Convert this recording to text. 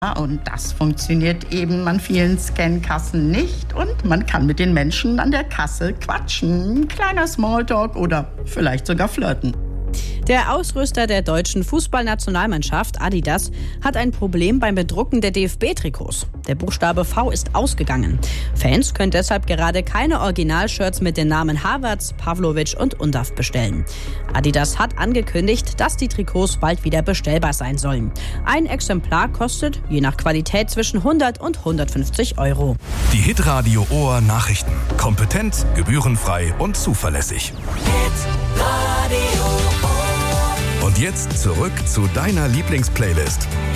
Und das funktioniert eben an vielen Scankassen nicht und man kann mit den Menschen an der Kasse quatschen, kleiner Smalltalk oder vielleicht sogar flirten. Der Ausrüster der deutschen Fußballnationalmannschaft, Adidas, hat ein Problem beim Bedrucken der DFB-Trikots. Der Buchstabe V ist ausgegangen. Fans können deshalb gerade keine Originalshirts mit den Namen Havertz, Pavlovic und Undav bestellen. Adidas hat angekündigt, dass die Trikots bald wieder bestellbar sein sollen. Ein Exemplar kostet, je nach Qualität, zwischen 100 und 150 Euro. Die Hitradio Ohr Nachrichten. Kompetent, gebührenfrei und zuverlässig. Und jetzt zurück zu deiner Lieblingsplaylist.